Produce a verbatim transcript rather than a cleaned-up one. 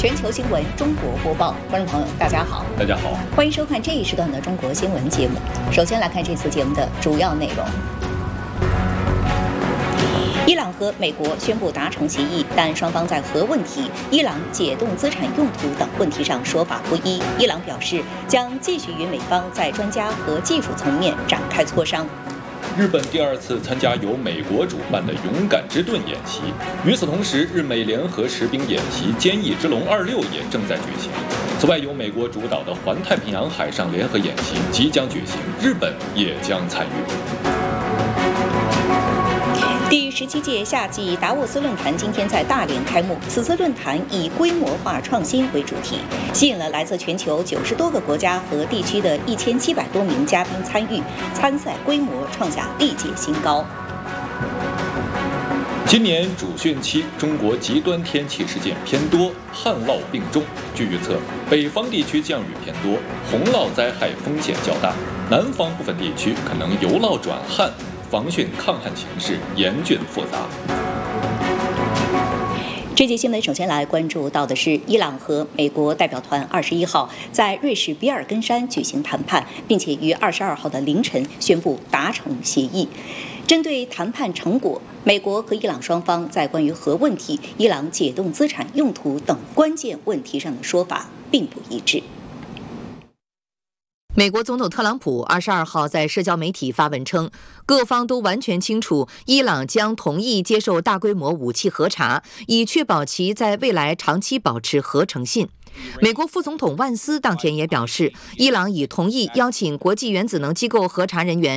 全球新闻中国播报，观众朋友大家好， 大家好， 欢迎收看这一时段的中国新闻节目。首先来看这次节目的主要内容。伊朗和美国宣布达成协议，但双方在核问题、伊朗解冻资产用途等问题上说法不一。伊朗表示将继续与美方在专家和技术层面展开磋商。 日本第二次参加由美国主办的勇敢之盾演习。与此同时，日美联合实兵演习坚毅之龙二六也正在举行。此外，由美国主导的环太平洋海上联合演习即将举行，日本也将参与。 第十七届夏季达沃斯论坛今天在大连开幕。此次论坛以规模化创新为主题，吸引了来自全球九十多个国家和地区的一千七百多名嘉宾参与，参赛规模创下历届新高。 今年主汛期，中国极端天气事件偏多，旱涝并重。据预测，北方地区降雨偏多，洪涝灾害风险较大；南方部分地区可能由涝转旱。防汛抗旱形势严峻复杂。 这节新闻首先来关注到的是，伊朗和美国代表团二十一号在瑞士比尔根山举行谈判，并且于二十二号的凌晨宣布达成协议。针对谈判成果，美国和伊朗双方在关于核问题、伊朗解冻资产用途等关键问题上的说法并不一致。 美国总统特朗普二十二号在社交媒体发文称，各方都完全清楚，伊朗将同意接受大规模武器核查，以确保其在未来长期保持核诚信。美国副总统万斯当天也表示，伊朗已同意邀请国际原子能机构核查人员